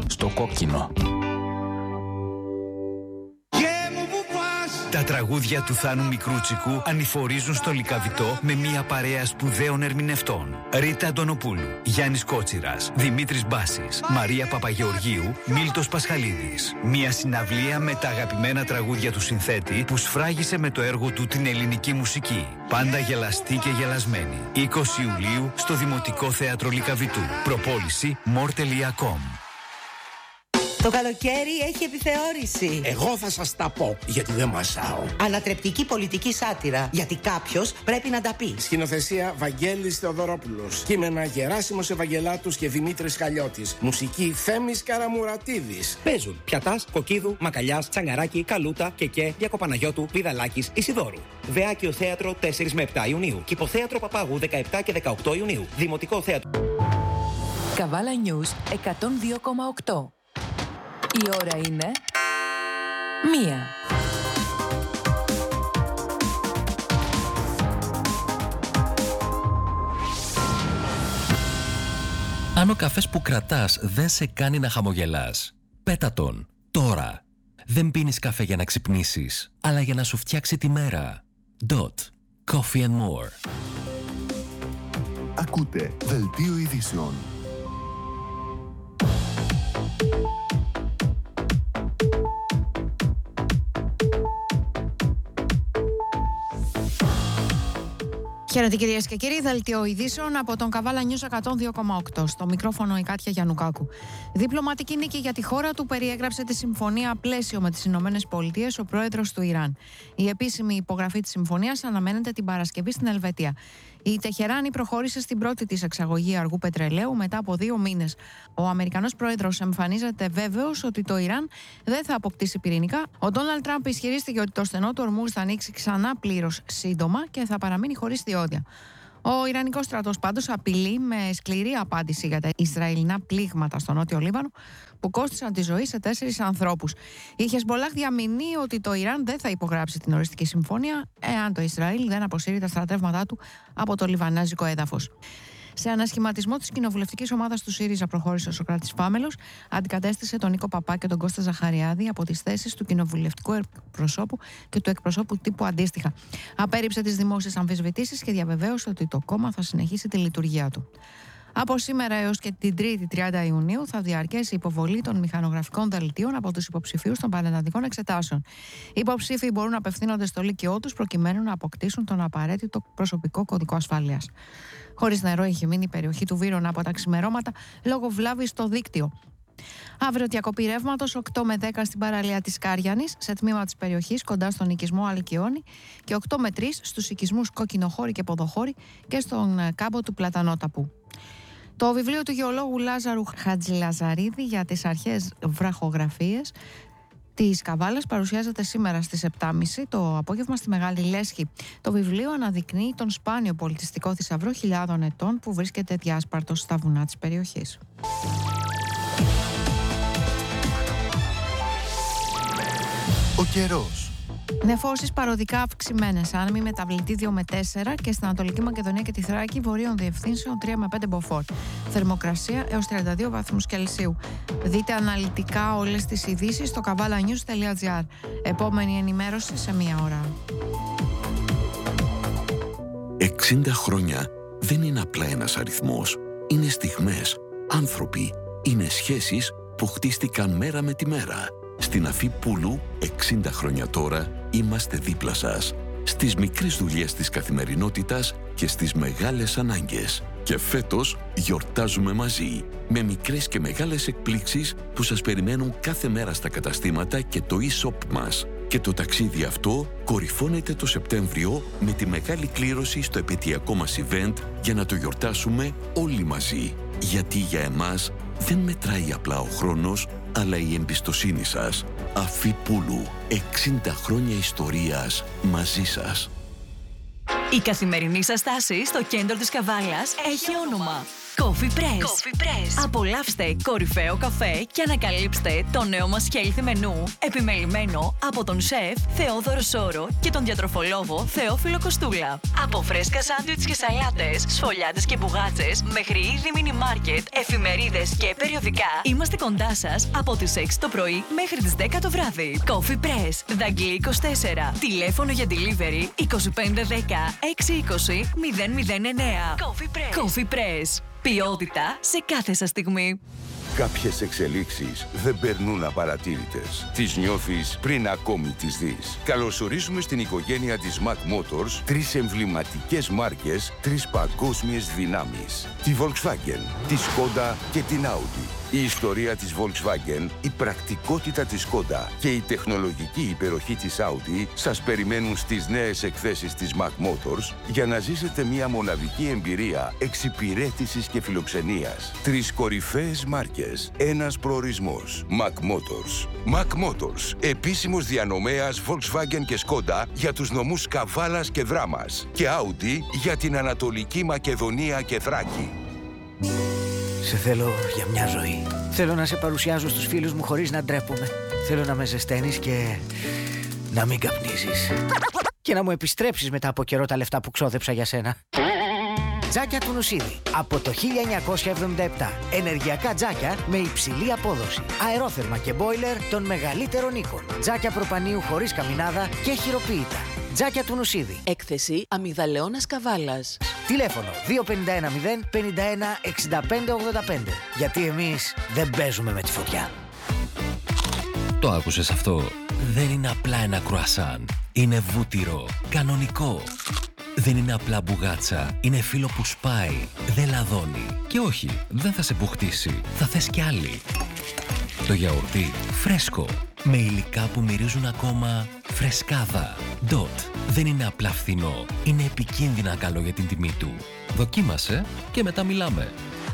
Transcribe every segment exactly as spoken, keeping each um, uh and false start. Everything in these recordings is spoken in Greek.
στο κόκκινο. Τα τραγούδια του Θάνου Μικρούτσικου ανηφορίζουν στο Λυκαβητό με μια παρέα σπουδαίων ερμηνευτών. Ρίτα Αντωνοπούλου, Γιάννης Κότσιρας, Δημήτρης Μπάσης, Μαρία Παπαγεωργίου, Μίλτος Πασχαλίδης. Μια συναυλία με τα αγαπημένα τραγούδια του συνθέτη που σφράγισε με το έργο του την ελληνική μουσική. Πάντα γελαστή και γελασμένη. είκοσι Ιουλίου στο Δημοτικό Θέατρο Λυκαβητού. Προπόληση more τελεία com. Το καλοκαίρι έχει επιθεώρηση. Εγώ θα σας τα πω, γιατί δεν μασάω. Ανατρεπτική πολιτική σάτυρα, γιατί κάποιος πρέπει να τα πει. Σκηνοθεσία Βαγγέλης Θεοδωρόπουλος. Κείμενα Γεράσιμος Ευαγγελάτους και Δημήτρης Χαλιώτης. Μουσική Θέμης Καραμουρατίδης. Παίζουν Πιατάς, Κοκκίδου, Μακαλιάς, Τσαγκαράκη, Καλούτα, Κεκέ, Διακοπαναγιώτου, Βιδαλάκης, Ισιδώρου. Βεάκιο Θέατρο τέσσερις με επτά Ιουνίου. Κηποθέατρο Παπάγου δεκαεπτά και δεκαοκτώ Ιουνίου. Δημοτικό Θέατρο. Καβάλα News εκατόν δύο κόμμα οκτώ. Η ώρα είναι μία. Αν ο καφές που κρατάς δεν σε κάνει να χαμογελάς, πέτα τον τώρα. Δεν πίνεις καφέ για να ξυπνήσεις, αλλά για να σου φτιάξει τη μέρα. Dot. Coffee and more. Ακούτε Δελτίο Ειδήσεων. Χαίρετε κυρίες και κύριοι, δελτίο ειδήσεων από τον Καβάλα News εκατόν δύο κόμμα οκτώ. Στο μικρόφωνο η Κάτια Γιαννουκάκου. Διπλωματική νίκη για τη χώρα του, περιέγραψε τη συμφωνία πλαίσιο με τις Ηνωμένες Πολιτείες ο πρόεδρος του Ιράν. Η επίσημη υπογραφή της συμφωνίας αναμένεται την Παρασκευή στην Ελβετία. Η Τεχεράνη προχώρησε στην πρώτη της εξαγωγή αργού πετρελαίου μετά από δύο μήνες. Ο Αμερικανός πρόεδρος εμφανίζεται βέβαιος ότι το Ιράν δεν θα αποκτήσει πυρηνικά. Ο Ντόναλντ Τραμπ ισχυρίστηκε ότι το στενό του Ορμούζ θα ανοίξει ξανά πλήρως σύντομα και θα παραμείνει χωρίς διόδια. Ο Ιρανικός στρατός πάντως απειλεί με σκληρή απάντηση για τα Ισραηλινά πλήγματα στο νότιο Λίβανο που κόστησαν τη ζωή σε τέσσερις ανθρώπους. Η Χεσμπολάχ διαμηνύει ότι το Ιράν δεν θα υπογράψει την οριστική συμφωνία εάν το Ισραήλ δεν αποσύρει τα στρατεύματά του από το λιβανέζικο έδαφος. Σε ανασχηματισμό της κοινοβουλευτικής ομάδας του ΣΥΡΙΖΑ προχώρησε ο Σωκράτης Φάμελος, αντικατέστησε τον Νίκο Παπά και τον Κώστα Ζαχαριάδη από τις θέσεις του κοινοβουλευτικού εκπροσώπου και του εκπροσώπου τύπου αντίστοιχα. Απέρριψε τις δημόσιες αμφισβητήσεις και διαβεβαίωσε ότι το κόμμα θα συνεχίσει τη λειτουργία του. Από σήμερα έως και την Τρίτη τριάντα Ιουνίου θα διαρκέσει η υποβολή των μηχανογραφικών δελτίων από τους υποψηφίους των πανελλαδικών εξετάσεων. Οι υποψήφοι μπορούν να απευθύνονται στο λύκειό τους προκειμένου να αποκτήσουν τον απαραίτητο προσωπικό κωδικό ασφαλείας. Χωρίς νερό έχει μείνει η περιοχή του Βύρωνα από τα ξημερώματα λόγω βλάβης στο δίκτυο. Αύριο διακοπή ρεύματος οκτώ με δέκα στην παραλία της Κάριανης, σε τμήμα της περιοχής κοντά στον οικισμό Αλκιόνη, και οκτώ με τρεις στους οικισμούς Κόκκινοχώρη και Ποδοχώρη και στον κάμπο του Πλατανόταπου. Το βιβλίο του γεωλόγου Λάζαρου Χατζηλαζαρίδη για τις αρχαίες βραχογραφίες της Καβάλας παρουσιάζεται σήμερα στις επτά και μισή το απόγευμα στη Μεγάλη Λέσχη. Το βιβλίο αναδεικνύει τον σπάνιο πολιτιστικό θησαυρό χιλιάδων ετών που βρίσκεται διάσπαρτος στα βουνά της περιοχής. Ο καιρός. Νεφώσεις παροδικά αυξημένες, άνεμοι μεταβλητή δύο με τέσσερα και στην Ανατολική Μακεδονία και τη Θράκη βορείων διευθύνσεων τρία με πέντε μποφόρ. Θερμοκρασία έως τριάντα δύο βαθμούς Κελσίου. Δείτε αναλυτικά όλες τις ειδήσεις στο καβάλα νιους τελεία τζι άρ. Επόμενη ενημέρωση σε μία ώρα. εξήντα χρόνια δεν είναι απλά ένας αριθμός. Είναι στιγμές, άνθρωποι, είναι σχέσεις που χτίστηκαν μέρα με τη μέρα. Στην Αφή Πούλου, εξήντα χρόνια τώρα, είμαστε δίπλα σας. Στις μικρές δουλειές της καθημερινότητας και στις μεγάλες ανάγκες. Και φέτος γιορτάζουμε μαζί, με μικρές και μεγάλες εκπλήξεις που σας περιμένουν κάθε μέρα στα καταστήματα και το e-shop μας. Και το ταξίδι αυτό κορυφώνεται το Σεπτέμβριο με τη μεγάλη κλήρωση στο επαιτειακό μας event για να το γιορτάσουμε όλοι μαζί. Γιατί για εμάς δεν μετράει απλά ο χρόνος, αλλά η εμπιστοσύνη σας. Αφή Πούλου, εξήντα χρόνια ιστορίας μαζί σας. Η καθημερινή σας στάση στο κέντρο της Καβάλας έχει όνομα. Coffee Press. Coffee Press. Απολαύστε κορυφαίο καφέ και ανακαλύψτε το νέο μας healthy μενού, επιμελημένο από τον σεφ Θεόδωρο Σόρο και τον διατροφολόγο Θεόφιλο Κοστούλα. Από φρέσκα σάντουιτς και σαλάτες, σφολιάτες και μπουγάτσες, μέχρι είδη μίνι μάρκετ, εφημερίδες και περιοδικά, είμαστε κοντά σας από τις έξι το πρωί μέχρι τις δέκα το βράδυ. Coffee Press, Δαγκλή είκοσι τέσσερα. Τηλέφωνο για delivery είκοσι πέντε δέκα έξι είκοσι μηδέν μηδέν εννέα. Coffee Press. Coffee Press. Ποιότητα σε κάθε σας στιγμή. Κάποιες εξελίξεις δεν περνούν απαρατήρητες. Τις νιώθεις πριν ακόμη τις δεις. Καλωσορίζουμε στην οικογένεια της Mac Motors τρεις εμβληματικές μάρκες, τρεις παγκόσμιες δυνάμεις. Τη Volkswagen, τη Skoda και την Audi. Η ιστορία της Volkswagen, η πρακτικότητα της Skoda και η τεχνολογική υπεροχή της Audi σας περιμένουν στις νέες εκθέσεις της Mac Motors για να ζήσετε μια μοναδική εμπειρία εξυπηρέτησης και φιλοξενίας. Τρεις κορυφαίες μάρκες, ένας προορισμός. Mac Motors. Mac Motors, επίσημος διανομέας Volkswagen και Skoda για τους νομούς Καβάλας και Δράμας και Audi για την Ανατολική Μακεδονία και Θράκη. Σε θέλω για μια ζωή. Θέλω να σε παρουσιάζω στους φίλους μου χωρίς να ντρέπομαι. Θέλω να με ζεσταίνεις και να μην καπνίζεις. Και να μου επιστρέψεις μετά από καιρό τα λεφτά που ξόδεψα για σένα. Τζάκια του Νουσίδη. Από το χίλια εννιακόσια εβδομήντα επτά. Ενεργειακά τζάκια με υψηλή απόδοση. Αερόθερμα και μπόιλερ των μεγαλύτερων οίκων. Τζάκια προπανίου χωρίς καμινάδα και χειροποίητα. Τζάκια του Νουσίδη. Έκθεση Αμυγδαλεώνας Καβάλας. Τηλέφωνο δύο πέντε ένα μηδέν πενήντα ένα εξήντα πέντε ογδόντα πέντε. Γιατί εμείς δεν παίζουμε με τη φωτιά. Το άκουσες αυτό? Δεν είναι απλά ένα κρουασάν. Είναι βούτυρο. Κανονικό. Δεν είναι απλά μπουγάτσα. Είναι φύλλο που σπάει. Δεν λαδώνει. Και όχι, δεν θα σε μπουχτίσει. Θα θες κι άλλη. Το γιαουρτί φρέσκο. Με υλικά που μυρίζουν ακόμα φρεσκάδα. Dot. Δεν είναι απλά φθηνό. Είναι επικίνδυνα καλό για την τιμή του. Δοκίμασε και μετά μιλάμε.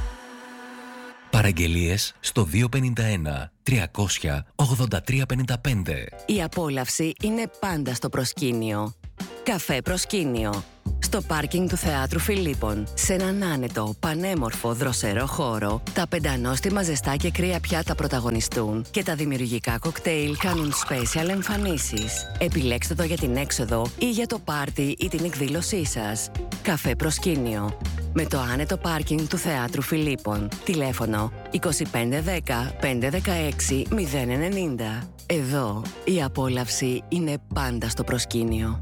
Παραγγελίες στο δύο πέντε ένα τριακόσια ογδόντα τρία πενήντα πέντε. Η απόλαυση είναι πάντα στο προσκήνιο. Καφέ Προσκήνιο. Στο πάρκινγκ του Θεάτρου Φιλίππων, σε έναν άνετο, πανέμορφο, δροσερό χώρο, τα πεντανόστιμα ζεστά και κρύα πιάτα πρωταγωνιστούν και τα δημιουργικά κοκτέιλ κάνουν special εμφανίσεις. Επιλέξτε το για την έξοδο ή για το πάρτι ή την εκδήλωσή σας. Καφέ Προσκήνιο. Με το άνετο πάρκινγκ του Θεάτρου Φιλίππων. Τηλέφωνο είκοσι πέντε δέκα πεντακόσια δεκαέξι μηδέν ενενήντα. Εδώ η απόλαυση είναι πάντα στο προσκήνιο.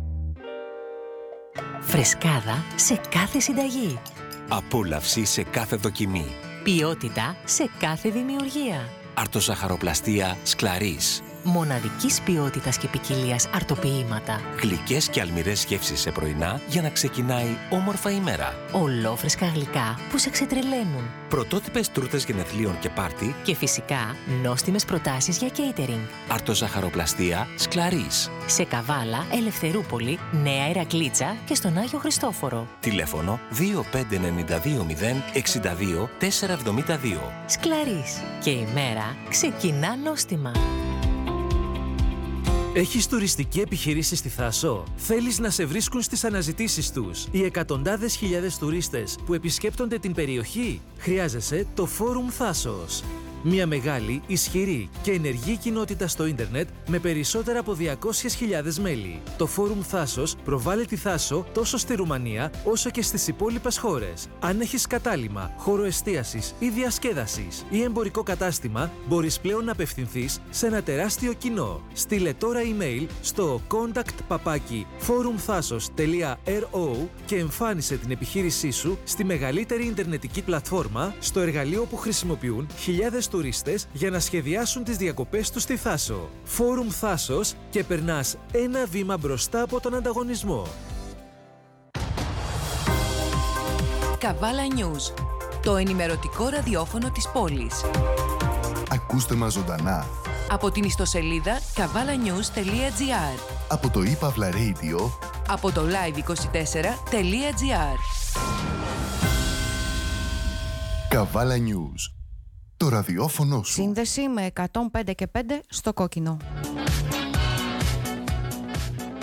Φρεσκάδα σε κάθε συνταγή. Απόλαυση σε κάθε δοκιμή. Ποιότητα σε κάθε δημιουργία. Αρτοζαχαροπλαστία Σκλαρίς. Μοναδικής ποιότητας και ποικιλίας αρτοποιήματα. Γλυκές και αλμυρές γεύσεις σε πρωινά για να ξεκινάει όμορφα η μέρα. Ολόφρεσκα γλυκά που σε ξετρελαίνουν. Πρωτότυπες τούρτες γενεθλίων και πάρτι. Και φυσικά νόστιμες προτάσεις για catering. Αρτοζαχαροπλαστία Σκλαρίς. Σε Καβάλα, Ελευθερούπολη, Νέα Ηρακλήτσα και στον Άγιο Χριστόφορο. Τηλέφωνο δύο πέντε εννιά δύο μηδέν εξήντα δύο τετρακόσια εβδομήντα δύο. Σκλαρίς. Και η μέρα ξεκινά νόστιμα. Έχεις τουριστική επιχειρήση στη Θάσο? Θέλεις να σε βρίσκουν στις αναζητήσεις τους οι εκατοντάδες χιλιάδες τουρίστες που επισκέπτονται την περιοχή? Χρειάζεσαι το Φόρουμ Θάσος. Μια μεγάλη, ισχυρή και ενεργή κοινότητα στο ίντερνετ με περισσότερα από διακόσιες χιλιάδες μέλη. Το Φόρουμ Θάσος προβάλλει τη Θάσο τόσο στη Ρουμανία όσο και στις υπόλοιπες χώρες. Αν έχεις κατάλημα, χώρο εστίασης ή διασκέδασης ή εμπορικό κατάστημα, μπορείς πλέον να απευθυνθείς σε ένα τεράστιο κοινό. Στείλε τώρα email στο contact παπάκι forumthasos τελεία ρο και εμφάνισε την επιχείρησή σου στη μεγαλύτερη ιντερνετική πλατφόρμα, στο εργαλείο που χρησιμοποιούν χιλιάδες τουρίστες για να σχεδιάσουν τις διακοπές τους στη Θάσο. Φόρουμ Θάσος και περνάς ένα βήμα μπροστά από τον ανταγωνισμό. Καβάλα News, το ενημερωτικό ραδιόφωνο της πόλης. Ακούστε μας ζωντανά Από την ιστοσελίδα καβάλα νιούς τελεία τζι άρ. Από το iPavla Radio. Από το live είκοσι τέσσερα τελεία τζι άρ. Καβάλα News. Το ραδιόφωνο σου. Σύνδεση με εκατόν πέντε και πέντε στο κόκκινο.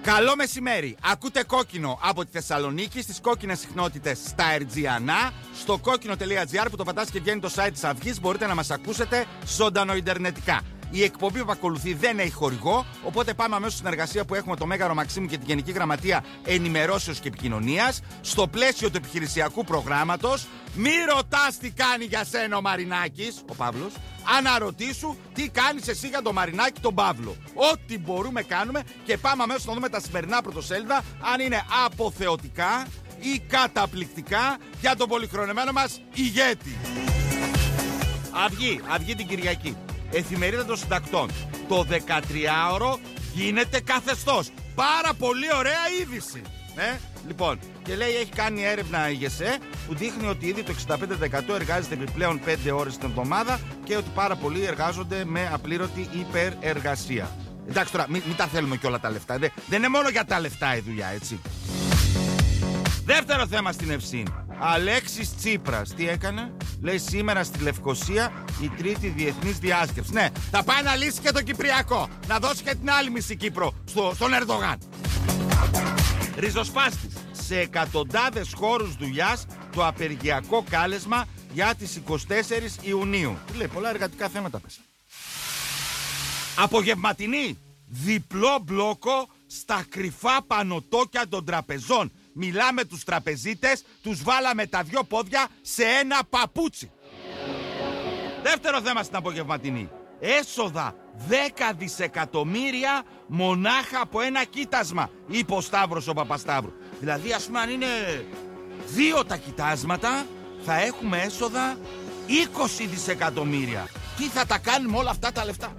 Καλό μεσημέρι. Ακούτε Κόκκινο από τη Θεσσαλονίκη στις κόκκινες συχνότητες στα Ερτζιανά. Στο κόκκινο τελεία τζι άρ που το πατάς και βγαίνει το site της Αυγής, μπορείτε να μας ακούσετε ζωντανοιντερνετικά. Η εκπομπή που ακολουθεί δεν έχει χορηγό, οπότε πάμε αμέσως στην εργασία που έχουμε το Μέγαρο Μαξίμου και τη Γενική Γραμματεία Ενημερώσεως και Επικοινωνίας. Στο πλαίσιο του επιχειρησιακού προγράμματος, μη ρωτάς τι κάνει για σένα ο Μαρινάκης, ο Παύλος, αναρωτήσου τι κάνεις εσύ για τον Μαρινάκη τον Παύλο. Ό,τι μπορούμε κάνουμε και πάμε αμέσως να δούμε τα σημερινά πρωτοσέλιδα, αν είναι αποθεωτικά ή καταπληκτικά για τον πολυχρονεμένο μας ηγέτη. Αυγή, Αυγή την Κυριακή. Εφημερίδα των Συντακτών. Το δεκατριάωρο γίνεται καθεστώς. Πάρα πολύ ωραία είδηση. Ε? Λοιπόν, και λέει έχει κάνει έρευνα η ΓΕΣΕ που δείχνει ότι ήδη το εξήντα πέντε τοις εκατό εργάζεται επιπλέον πέντε ώρες την εβδομάδα και ότι πάρα πολλοί εργάζονται με απλήρωτη υπερεργασία. Εντάξει τώρα, μην, μην τα θέλουμε και όλα τα λεφτά. Δεν, δεν είναι μόνο για τα λεφτά η δουλειά, έτσι. Δεύτερο θέμα στην Ευσύν. Αλέξης Τσίπρας, τι έκανε? Λέει σήμερα στη Λευκοσία η τρίτη διεθνής διάσκεψη. Ναι, θα πάει να λύσει και το Κυπριακό. Να δώσει και την άλλη μισή Κύπρο στο, στον Ερντογάν. Ριζοσπάστης. Σε εκατοντάδες χώρους δουλειάς το απεργιακό κάλεσμα για τις εικοστή τέταρτη Ιουνίου. Τι λέει, πολλά εργατικά θέματα πες. Απογευματινή. Διπλό μπλόκο στα κρυφά πανωτόκια των τραπεζών. Μιλάμε τους τραπεζίτες, τους βάλαμε τα δυο πόδια σε ένα παπούτσι. Δεύτερο θέμα στην απογευματινή. Έσοδα δέκα δισεκατομμύρια μονάχα από ένα κοίτασμα, είπε ο Σταύρος ο Παπασταύρου. Δηλαδή ας πούμε αν είναι δύο τα κοιτάσματα θα έχουμε έσοδα είκοσι δισεκατομμύρια. Τι θα τα κάνουμε όλα αυτά τα λεφτά?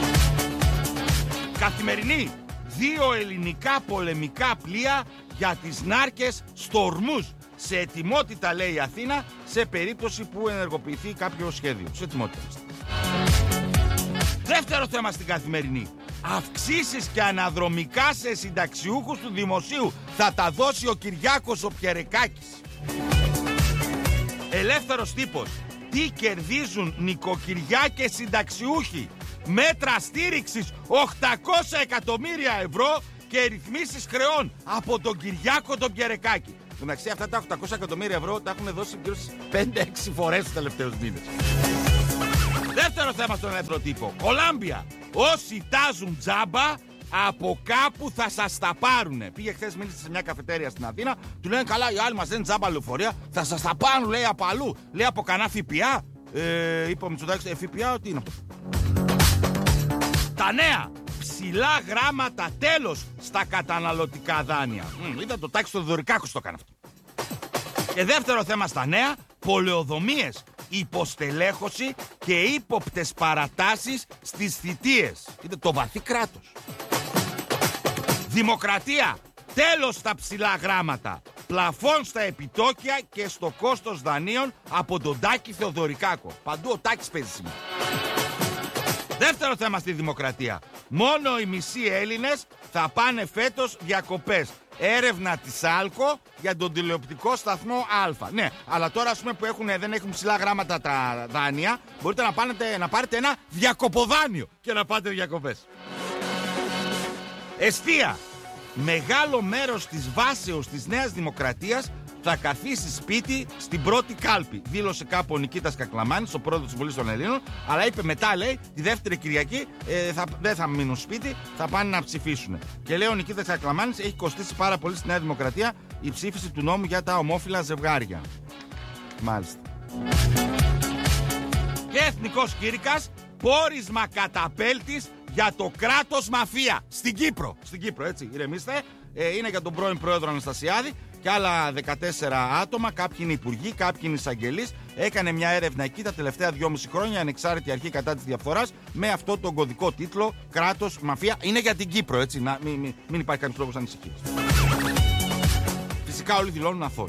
Καθημερινή. Δύο ελληνικά πολεμικά πλοία για τις νάρκες στο Ορμούζ. Σε ετοιμότητα, λέει η Αθήνα, σε περίπτωση που ενεργοποιηθεί κάποιο σχέδιο. Σε ετοιμότητα. Δεύτερο θέμα στην Καθημερινή. Αυξήσεις και αναδρομικά σε συνταξιούχους του δημοσίου. Θα τα δώσει ο Κυριάκος ο Πιερεκάκης. Ελεύθερος τύπος. Τι κερδίζουν νοικοκυριά και συνταξιούχοι? Μέτρα στήριξης οκτακόσια εκατομμύρια ευρώ και ρυθμίσεις χρεών από τον Κυριάκο τον Πιερεκάκη. Εντάξει, αυτά τα οκτακόσια εκατομμύρια ευρώ τα έχουν δώσει γύρω στις πέντε έξι φορές τους τελευταίους μήνες. Δεύτερο θέμα στον ελεύθερο τύπο. Κολάμπια. Όσοι τάζουν τζάμπα από κάπου θα σας τα πάρουνε. Πήγε χθες, μίλησε σε μια καφετέρια στην Αθήνα. Του λένε καλά, οι άλλοι μας δεν τζάμπα λεωφορεία. Θα σας τα πάρουν, λέει, από αλλού. Λέει από κανένα ΦΠΑ. Ε, είπε ο Μητσοτάκης, ε, ΦΠΑ, τι είναι αυτό? Τα νέα. Ψηλά γράμματα τέλος στα καταναλωτικά δάνεια. Μ, είδα το Τάκη στο Δωρικάκος το έκανε αυτό. Και δεύτερο θέμα στα νέα. Πολεοδομίες, υποστελέχωση και ύποπτες παρατάσεις στις θητείες. Είδε το βαθύ κράτος. Δημοκρατία. Τέλος στα ψηλά γράμματα. Πλαφών στα επιτόκια και στο κόστος δανείων από τον Τάκη Θεοδωρικάκο. Παντού ο Τάκης παίζει σήμερα. Δεύτερο θέμα στη Δημοκρατία. Μόνο οι μισοί Έλληνες θα πάνε φέτος διακοπές. Έρευνα της Άλκο για τον τηλεοπτικό σταθμό Α. Ναι, αλλά τώρα ας πούμε που έχουν, δεν έχουν ψηλά γράμματα τα δάνεια, μπορείτε να, πάνετε, να πάρετε ένα διακοποδάνιο και να πάτε διακοπές. Εστία. Μεγάλο μέρος της βάσεως της Νέας Δημοκρατίας θα καθίσει σπίτι στην πρώτη κάλπη. Δήλωσε κάπου ο Νικήτας Κακλαμάνης, ο πρόεδρος της Βουλής των Ελλήνων, αλλά είπε μετά, λέει, τη δεύτερη Κυριακή ε, θα, δεν θα μείνουν σπίτι, θα πάνε να ψηφίσουν. Και λέει ο Νικήτας Κακλαμάνης, έχει κοστίσει πάρα πολύ στη Νέα Δημοκρατία η ψήφιση του νόμου για τα ομόφυλα ζευγάρια. Μάλιστα. Και εθνικός κήρυκας, πόρισμα καταπέλτης για το κράτος μαφία στην Κύπρο. Στην Κύπρο, έτσι, ηρεμήστε. Ε, είναι για τον πρώην πρόεδρο Αναστασιάδη και άλλα δεκατέσσερα άτομα. Κάποιοι είναι υπουργοί, κάποιοι είναι εισαγγελείς. Έκανε μια έρευνα εκεί τα τελευταία δυόμιση χρόνια, ανεξάρτητη αρχή κατά της διαφθοράς, με αυτό τον κωδικό τίτλο κράτος μαφία. Είναι για την Κύπρο, έτσι, να μην, μην, μην υπάρχει κανείς λόγος ανησυχίας. Φυσικά όλοι δηλώνουν αθώοι.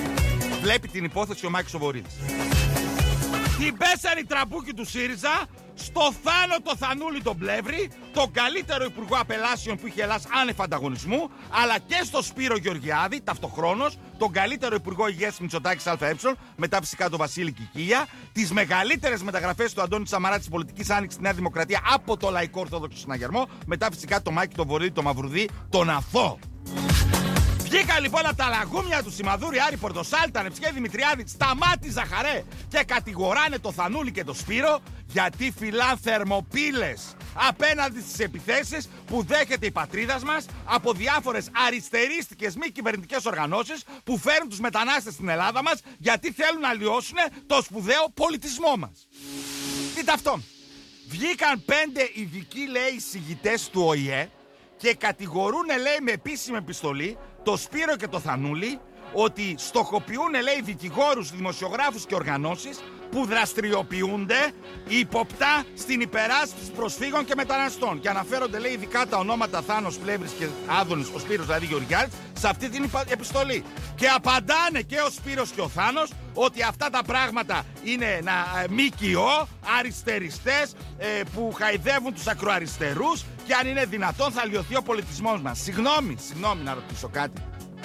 Βλέπει την υπόθεση ο Μάκης ο Βορύδης. Την πέσανε οι τραμπούκοι του ΣΥΡΙΖΑ στο Θάνο το Θανούλη τον Πλεύρη, τον καλύτερο υπουργό απελάσεων που είχε η Ελλάδα άνευ ανταγωνισμού, αλλά και στο Σπύρο Γεωργιάδη, ταυτοχρόνως, τον καλύτερο υπουργό υγείας Μητσοτάκης ΑΕ, μετά φυσικά τον Βασίλη Κικίλια, τις μεγαλύτερες μεταγραφές του Αντώνη Σαμαρά της πολιτικής άνοιξης στη Νέα Δημοκρατία από το Λαϊκό Ορθόδοξο Συναγερμό, μετά φυσικά το Μάκη, τον Βορύδη, τον Μαυρουδί, τον Αθώ. Βγήκαν λοιπόν από τα λαγούμια του Σιμαδούρη, Άρη Πορτοσάλτα, Νεψιέ Δημητριάδη, Σταμάτη Ζαχαρέ και κατηγοράνε το Θανούλη και το Σπύρο γιατί φυλάν θερμοπύλες απέναντι στις επιθέσεις που δέχεται η πατρίδας μας από διάφορες αριστερίστικες μη κυβερνητικές οργανώσεις που φέρνουν τους μετανάστες στην Ελλάδα μας γιατί θέλουν να λιώσουν το σπουδαίο πολιτισμό μας. Δείτε αυτό. Βγήκαν πέντε ειδικοί, λέει, εισηγητές του Ο Η Ε και κατηγορούν, λέει, με επίσημη επιστολή το Σπύρο και το Θανούλη ότι στοχοποιούν, λέει, δικηγόρους, δημοσιογράφους και οργανώσεις που δραστηριοποιούνται υποπτά στην υπεράσπιση προσφύγων και μεταναστών. Και αναφέρονται, λέει, ειδικά τα ονόματα Θάνος Πλεύρης και Άδωνης, ο Σπύρος δηλαδή Γεωργιάδης, σε αυτή την επιστολή. Και απαντάνε και ο Σπύρος και ο Θάνος ότι αυτά τα πράγματα είναι ένα ΜΚΟ, αριστεριστές ε, που χαϊδεύουν τους ακροαριστερούς και αν είναι δυνατόν θα λιωθεί ο πολιτισμός μας. Συγγνώμη, συγγνώμη να ρωτήσω κάτι.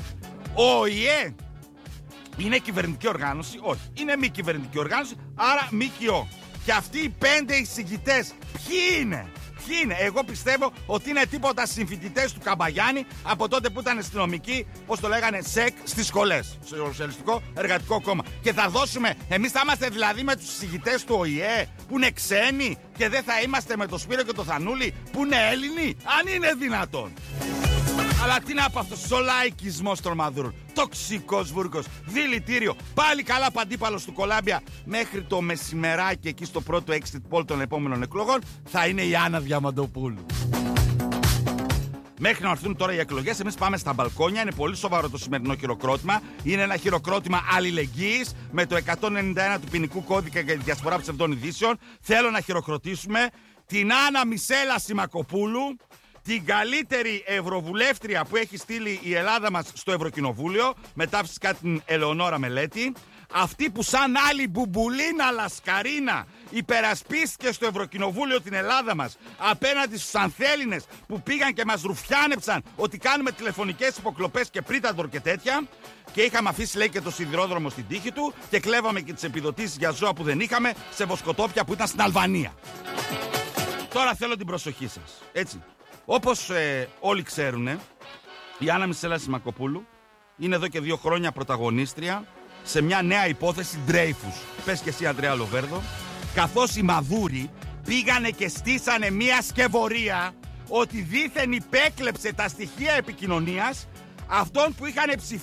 Ο Ο Η Ε είναι κυβερνητική οργάνωση? Όχι. Είναι μη κυβερνητική οργάνωση, άρα ΜΚΟ. Και αυτοί οι πέντε εισηγητές ποιοι είναι? Ποιοι είναι? Εγώ πιστεύω ότι είναι τίποτα συμφοιτητές του Καμπαγιάννη από τότε που ήταν αστυνομικοί, πώς το λέγανε, ΣΕΚ στις σχολές. Στο Σοσιαλιστικό Εργατικό Κόμμα. Και θα δώσουμε, εμείς θα είμαστε δηλαδή με τους εισηγητές του Ο Η Ε που είναι ξένοι και δεν θα είμαστε με το Σπύρο και το Θανούλη που είναι Έλληνοι? Αν είναι δυνατόν. Αλλά τι να πω αυτός ο λαϊκισμός των μαδούρων. Τοξικός βούρκος, δηλητήριο. Πάλι καλά παντίπαλος του Κολάμπια. Μέχρι το μεσημεράκι εκεί στο πρώτο exit poll των επόμενων εκλογών θα είναι η Άννα Διαμαντοπούλου. Μέχρι να έρθουν τώρα οι εκλογές, εμείς πάμε στα μπαλκόνια. Είναι πολύ σοβαρό το σημερινό χειροκρότημα. Είναι ένα χειροκρότημα αλληλεγγύης με το εκατόν ενενήντα ένα του ποινικού κώδικα για τη διασπορά ψευδών ειδήσεων. Θέλω να χειροκροτήσουμε την Άννα Μισέλα Σιμακοπούλου, την καλύτερη ευρωβουλεύτρια που έχει στείλει η Ελλάδα μας στο Ευρωκοινοβούλιο, μετά φυσικά την Ελεονόρα Μελέτη. Αυτή που σαν άλλη μπουμπουλίνα λασκαρίνα υπερασπίστηκε στο Ευρωκοινοβούλιο την Ελλάδα μας απέναντι στους ανθέληνες που πήγαν και μας ρουφιάνεψαν ότι κάνουμε τηλεφωνικές υποκλοπές και πρίταντορ και τέτοια. Και είχαμε αφήσει, λέει, και το σιδηρόδρομο στην τύχη του και κλέβαμε και τις επιδοτήσεις για ζώα που δεν είχαμε σε βοσκοτόπια που ήταν στην Αλβανία. Τώρα θέλω την προσοχή σας, έτσι. Όπως ε, όλοι ξέρουν, η Άννα Μισέλα Σιμακοπούλου είναι εδώ και δύο χρόνια πρωταγωνίστρια σε μια νέα υπόθεση Dreyfus. Πες και εσύ, Αντρέα Λοβέρδο. Καθώς οι μαδούροι πήγανε και στήσανε μια σκευωρία ότι δήθεν υπέκλεψε τα στοιχεία επικοινωνίας αυτών που είχαν ψηφίσει